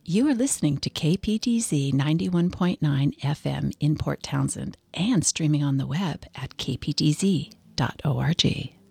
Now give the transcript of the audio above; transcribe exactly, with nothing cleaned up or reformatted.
You are listening to K P T Z ninety-one point nine F M in Port Townsend and streaming on the web at k p t z dot org.